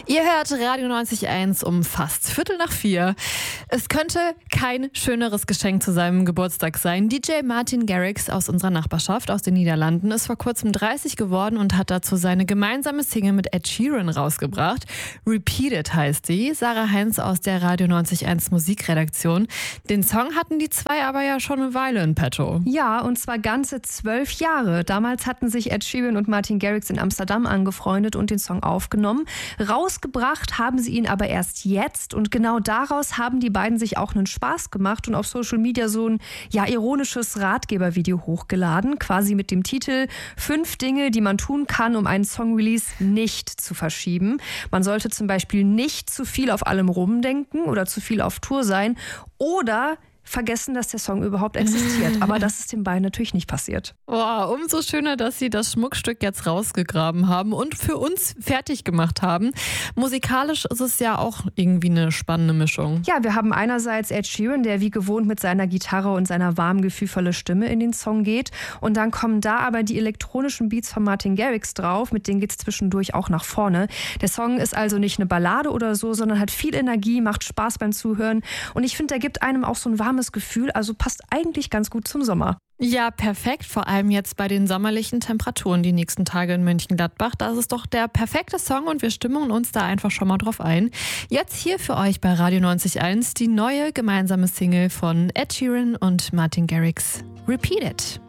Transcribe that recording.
Ihr hört Radio 90.1 um fast 3:45. Es könnte kein schöneres Geschenk zu seinem Geburtstag sein. DJ Martin Garrix aus unserer Nachbarschaft aus den Niederlanden ist vor kurzem 30 geworden und hat dazu seine gemeinsame Single mit Ed Sheeran rausgebracht. Repeated heißt die. Sarah Heinz aus der Radio 90.1 Musikredaktion. Den Song hatten die zwei aber ja schon eine Weile in petto. Ja, und zwar ganze 12 Jahre. Damals hatten sich Ed Sheeran und Martin Garrix in Amsterdam angefreundet und den Song aufgenommen. Rausgebracht haben sie ihn aber erst jetzt und genau daraus haben die beiden sich auch einen Spaß gemacht und auf Social Media so ein ironisches Ratgebervideo hochgeladen, quasi mit dem Titel 5 Dinge, die man tun kann, um einen Song-Release nicht zu verschieben. Man sollte zum Beispiel nicht zu viel auf allem rumdenken oder zu viel auf Tour sein oder vergessen, dass der Song überhaupt existiert. Aber das ist den beiden natürlich nicht passiert. Wow, umso schöner, dass sie das Schmuckstück jetzt rausgegraben haben und für uns fertig gemacht haben. Musikalisch ist es ja auch irgendwie eine spannende Mischung. Ja, wir haben einerseits Ed Sheeran, der wie gewohnt mit seiner Gitarre und seiner warmen, gefühlvollen Stimme in den Song geht. Und dann kommen da aber die elektronischen Beats von Martin Garrix drauf. Mit denen geht es zwischendurch auch nach vorne. Der Song ist also nicht eine Ballade oder so, sondern hat viel Energie, macht Spaß beim Zuhören. Und ich finde, der gibt einem auch so ein warmes Gefühl, also passt eigentlich ganz gut zum Sommer. Ja, perfekt, vor allem jetzt bei den sommerlichen Temperaturen die nächsten Tage in Mönchengladbach. Das ist doch der perfekte Song und wir stimmen uns da einfach schon mal drauf ein. Jetzt hier für euch bei Radio 90.1 die neue gemeinsame Single von Ed Sheeran und Martin Garrix, Repeated.